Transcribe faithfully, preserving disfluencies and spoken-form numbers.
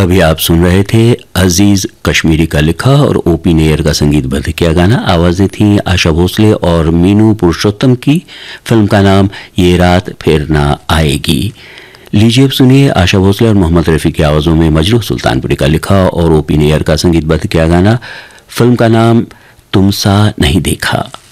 अभी आप सुन रहे थे अजीज कश्मीरी का लिखा और ओपी नेयर का संगीतबद्ध किया गाना। आवाजें थीं आशा भोसले और मीनू पुरुषोत्तम की। फिल्म का नाम ये रात फिर ना आएगी। लीजिए अब सुनिए आशा भोसले और मोहम्मद रफ़ी की आवाज़ों में मजरूह सुल्तानपुरी का लिखा और ओपी नेयर का संगीतबद्ध किया गाना। फिल्म का नाम तुम सा नहीं देखा।